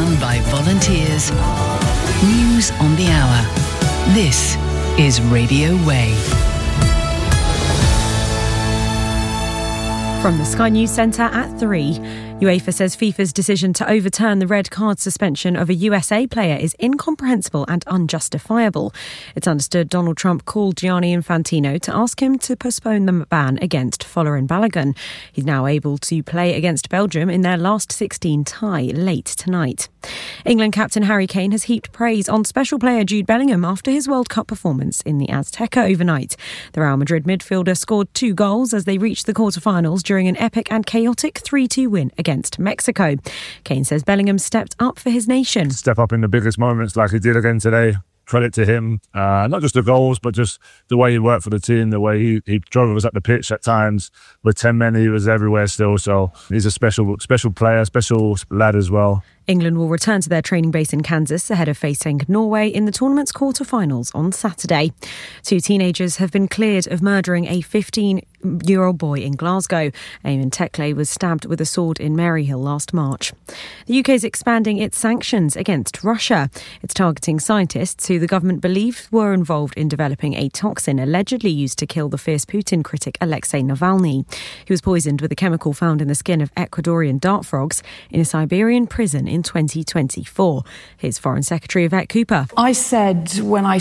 run by volunteers. News on the hour. This is Radio Way. From the Sky News Centre at 3. UEFA says FIFA's decision to overturn the red card suspension of a USA player is incomprehensible and unjustifiable. It's understood Donald Trump called Gianni Infantino to ask him to postpone the ban against Folarin Balogun. He's now able to play against Belgium in their last 16 tie late tonight. England captain Harry Kane has heaped praise on special player Jude Bellingham after his World Cup performance in the Azteca overnight. The Real Madrid midfielder scored 2 goals as they reached the quarter-finals during an epic and chaotic 3-2 win against Mexico. Kane says Bellingham stepped up for his nation. Step up in the biggest moments like he did again today. Credit to him. Not just the goals, but just the way he worked for the team, the way he drove us at the pitch at times. With 10 men, he was everywhere still. So he's a special player, special lad as well. England will return to their training base in Kansas ahead of facing Norway in the tournament's quarter-finals on Saturday. 2 teenagers have been cleared of murdering a 15-year-old boy in Glasgow. Eamon Tekle was stabbed with a sword in Maryhill last March. The UK is expanding its sanctions against Russia. It's targeting scientists who the government believe were involved in developing a toxin allegedly used to kill the fierce Putin critic Alexei Navalny. He was poisoned with a chemical found in the skin of Ecuadorian dart frogs in a Siberian prison in 2024. Here's Foreign Secretary Yvette Cooper. I said when I